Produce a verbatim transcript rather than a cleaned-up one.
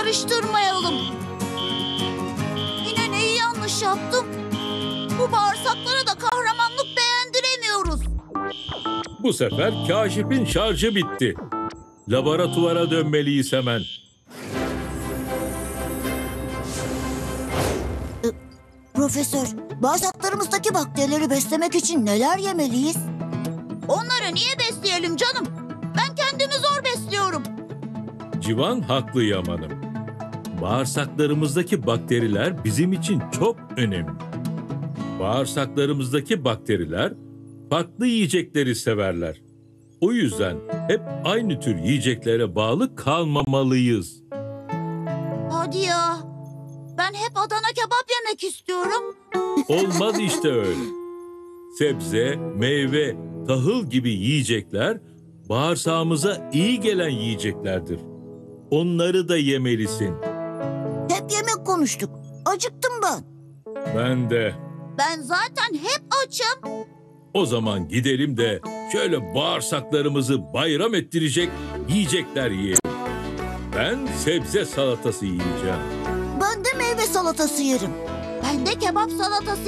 karıştırmayalım. Yine neyi yanlış yaptım? Bu bağırsaklara da kahramanlık beğendiremiyoruz. Bu sefer Kaşif'in şarjı bitti. Laboratuvara dönmeliyiz hemen. Profesör, bağırsaklarımızdaki bakterileri beslemek için neler yemeliyiz? Onları niye besleyelim canım? Ben kendimi zor besliyorum. Civan haklı Yaman'ım. Bağırsaklarımızdaki bakteriler bizim için çok önemli. Bağırsaklarımızdaki bakteriler farklı yiyecekleri severler. O yüzden hep aynı tür yiyeceklere bağlı kalmamalıyız. Hadi ya. Ben hep Adana kebap yemek istiyorum. Olmaz işte öyle. Sebze, meyve, tahıl gibi yiyecekler bağırsağımıza iyi gelen yiyeceklerdir. Onları da yemelisin. Hep yemek konuştuk. Acıktım ben. Ben de. Ben zaten hep açım. O zaman gidelim de şöyle bağırsaklarımızı bayram ettirecek yiyecekler yiyelim. Ben sebze salatası yiyeceğim. Ben de meyve salatası yerim. Ben de kebap salatası